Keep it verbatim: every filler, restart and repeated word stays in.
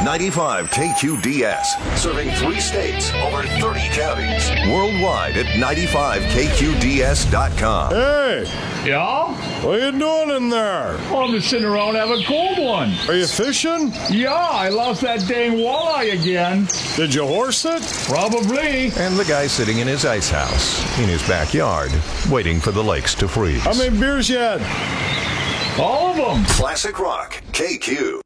ninety-five K Q D S, serving three states, over thirty counties. Worldwide at ninety-five K Q D S dot com. Hey! Yeah? What are you doing in there? Well, I'm just sitting around having a cold one. Are you fishing? Yeah, I lost that dang walleye again. Did you horse it? Probably. And the guy sitting in his ice house, in his backyard, waiting for the lakes to freeze. How many beers you had? All of them. Classic Rock, K Q.